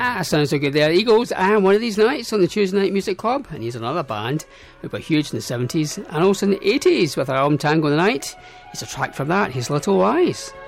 Sounds so good there. Eagles, and One of These Nights on the Tuesday Night Music Club. And here's another band who were huge in the 70s and also in the 80s with their album Tango in the Night. Here's a track from that, His Little Lies.